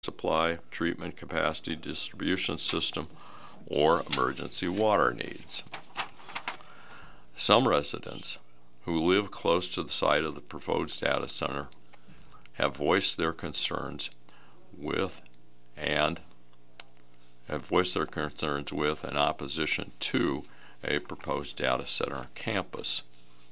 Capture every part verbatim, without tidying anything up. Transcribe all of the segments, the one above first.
supply, treatment capacity, distribution system, or emergency water needs. Some residents who live close to the site of the proposed data center have voiced their concerns with and have voiced their concerns with and opposition to a proposed data center campus.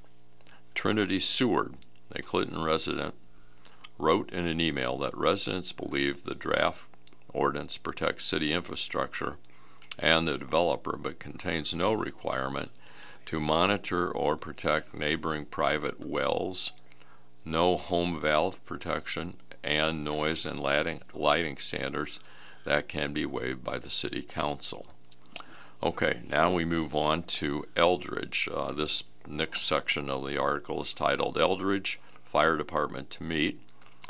Trinity Seward, a Clinton resident, wrote in an email that residents believe the draft ordinance protects city infrastructure and the developer, but contains no requirement to monitor or protect neighboring private wells, no home valve protection, and noise and lighting, lighting standards that can be waived by the city council. Okay, now we move on to Eldridge. Uh, this next section of the article is titled Eldridge Fire Department to Meet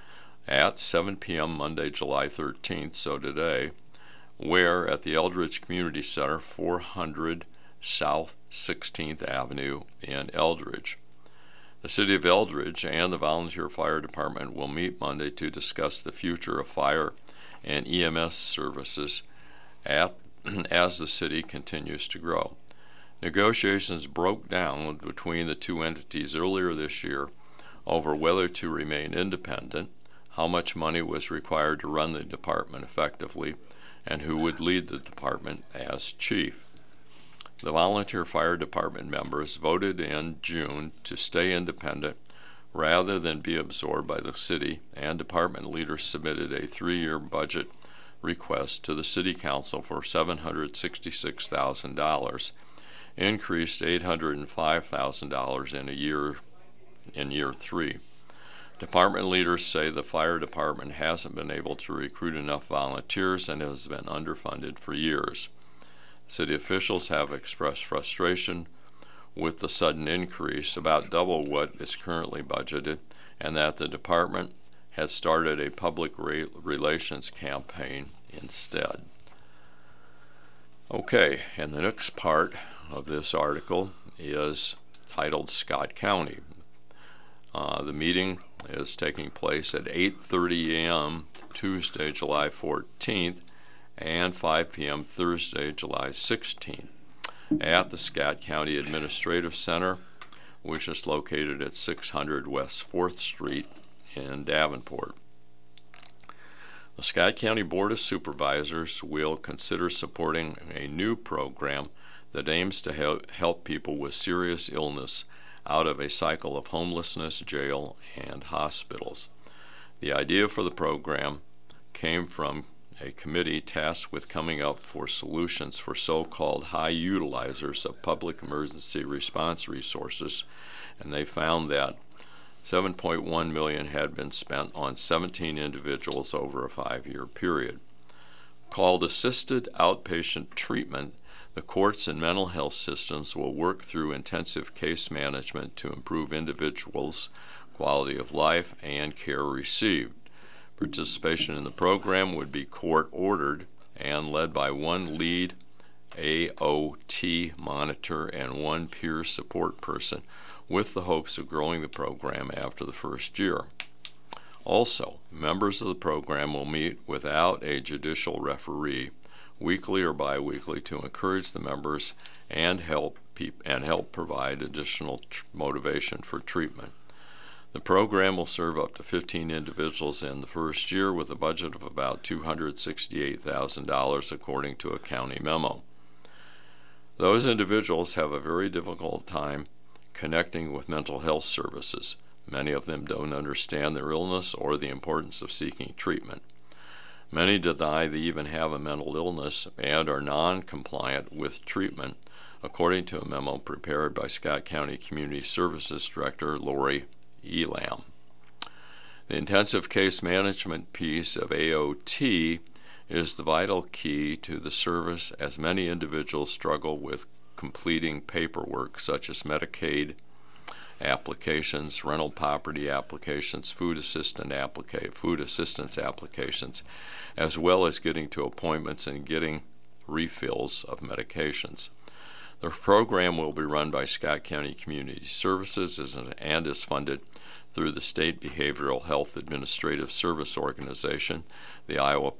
at seven p.m. Monday, July thirteenth, so today, where at the Eldridge Community Center, four hundred South sixteenth Avenue in Eldridge. The City of Eldridge and the Volunteer Fire Department will meet Monday to discuss the future of fire and E M S services at, as the city continues to grow. Negotiations broke down between the two entities earlier this year over whether to remain independent, how much money was required to run the department effectively, and who would lead the department as chief. The Volunteer Fire Department members voted in June to stay independent rather than be absorbed by the city, and department leaders submitted a three-year budget request to the City Council for seven hundred sixty-six thousand dollars, increased eight hundred five thousand dollars in a year in year three. Department leaders say the fire department hasn't been able to recruit enough volunteers and has been underfunded for years. City officials have expressed frustration with the sudden increase, about double what is currently budgeted, and that the department has started a public re- relations campaign instead. Okay, and the next part of this article is titled Scott County. Uh, the meeting is taking place at eight thirty a.m. Tuesday, July fourteenth, and five p.m. Thursday, July sixteenth, at the Scott County Administrative Center, which is located at six hundred West fourth Street in Davenport. The Scott County Board of Supervisors will consider supporting a new program that aims to help, help people with serious illness out of a cycle of homelessness, jail, and hospitals. The idea for the program came from a committee tasked with coming up for solutions for so-called high utilizers of public emergency response resources, and they found that seven point one million dollars had been spent on seventeen individuals over a five-year period. Called assisted outpatient treatment, the courts and mental health systems will work through intensive case management to improve individuals' quality of life and care received. Participation in the program would be court-ordered and led by one lead A O T monitor and one peer support person, with the hopes of growing the program after the first year. Also, members of the program will meet without a judicial referee weekly or bi-weekly to encourage the members and help peop- and help provide additional tr- motivation for treatment. The program will serve up to fifteen individuals in the first year with a budget of about two hundred sixty-eight thousand dollars according to a county memo. Those individuals have a very difficult time connecting with mental health services. Many of them don't understand their illness or the importance of seeking treatment. Many deny they even have a mental illness and are non-compliant with treatment, according to a memo prepared by Scott County Community Services Director Lori Elam. The intensive case management piece of A O T is the vital key to the service, as many individuals struggle with completing paperwork such as Medicaid applications, rental property applications, food assistant applica- food assistance applications, as well as getting to appointments and getting refills of medications. The program will be run by Scott County Community Services and is funded through the State Behavioral Health Administrative Service Organization, the Iowa